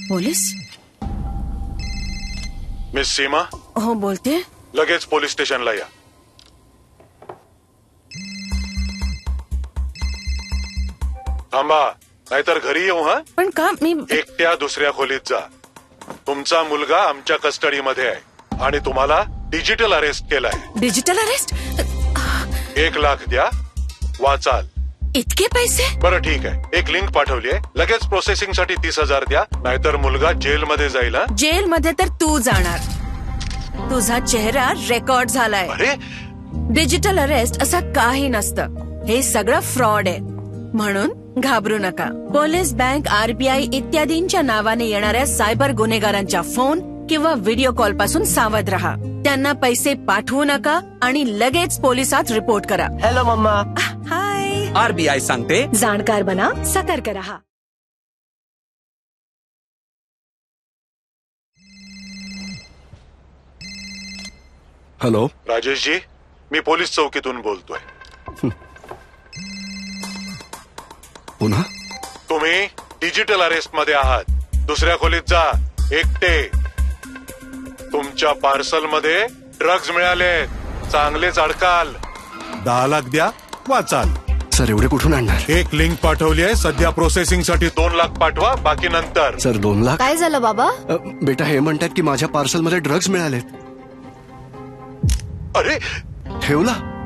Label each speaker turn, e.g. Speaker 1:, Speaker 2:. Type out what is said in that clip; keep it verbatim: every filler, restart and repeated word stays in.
Speaker 1: Police?
Speaker 2: Miss सीमा?
Speaker 1: हो बोलते.
Speaker 2: लगेच पोलीस स्टेशनला या. थांबा, नाहीतर घरी येऊ. हा
Speaker 1: पण का? मी
Speaker 2: एकट्या दुसऱ्या खोलीत जा. तुमचा मुलगा आमच्या कस्टडीमध्ये आहे आणि तुम्हाला डिजिटल अरेस्ट केलाय.
Speaker 1: Digital arrest?
Speaker 2: एक लाख द्या, वाचाल.
Speaker 1: इतके पैसे?
Speaker 2: बरं ठीक आहे, एक लिंक पाठवली आहे, लगेच प्रोसेसिंग साठी तीस हजार द्या, नाहीतर मुलगा जेल मध्ये जाईल.
Speaker 1: जेल मध्ये तर तू जाणार. तुझा चेहरा रेकॉर्ड झालाय.
Speaker 2: अरे
Speaker 1: डिजिटल अरेस्ट असं काही नसतं. हे सगळं फ्रॉड आहे. म्हणून घाबरू नका. पोलीस, बँक, आरबीआय इत्यादींच्या नावाने येणाऱ्या सायबर गुन्हेगारांच्या फोन किंवा व्हिडिओ कॉल पासून सावध रहा. त्यांना पैसे पाठवू नका आणि लगेच पोलिसात रिपोर्ट करा.
Speaker 3: Hello mamma.
Speaker 1: हाय.
Speaker 4: आरबीआय सांगते,
Speaker 1: जाणकार बना, सतर्क रहा.
Speaker 5: हॅलो
Speaker 2: राजेशजी, मी पोलीस चौकीतून बोलतोय.
Speaker 5: पुन्हा
Speaker 2: तुम्ही डिजिटल अरेस्ट मध्ये आहात. दुसऱ्या खोलीत जा, एकटे. तुमच्या पार्सल मध्ये ड्रग्ज मिळाले. चांगलेच अडकाल. दहा लाख द्या, वाचाल.
Speaker 5: सर एवढे कुठून आणणार?
Speaker 2: एक लिंक पाठवली आहे, सध्या प्रोसेसिंग साठी दोन लाख पाठवा, बाकी नंतर.
Speaker 5: सर दोन लाख?
Speaker 6: काय झालं बाबा?
Speaker 5: अ, बेटा हे म्हणतात की माझ्या पार्सल मध्ये ड्रग्ज मिळालेत.
Speaker 2: अरे
Speaker 5: ठेवला.